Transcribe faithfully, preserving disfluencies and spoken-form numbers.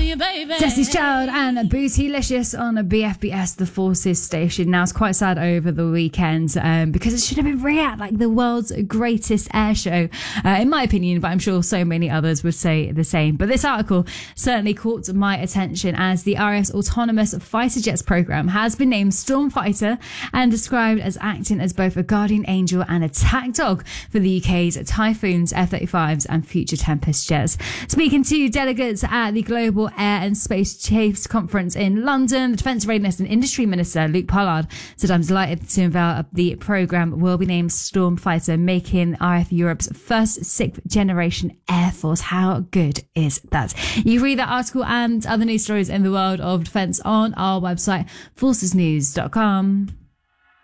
you, baby. Destiny's Child and Bootylicious on a B F B S, the Forces station. Now, it's quite sad over the weekend um, because it should have been Riyadh, like the world's greatest air show, uh, in my opinion, but I'm sure so many others would say the same. But this article certainly caught my attention as the R A F's Autonomous Fighter Jets program has been named Stormfighter and described as acting as both a guardian angel and attack dog for the U K's Typhoons, F thirty-fives and Future Tempest jets. Speaking to delegates at the Global Air and Space Chiefs Conference in London, the Defence Readiness and Industry Minister Luke Pollard said, "I'm delighted to unveil the programme will be named Stormfighter, making R A F Europe's first sixth generation Air Force." How good is that? You can read that article and other news stories in the world of defence on our website, forces news dot com.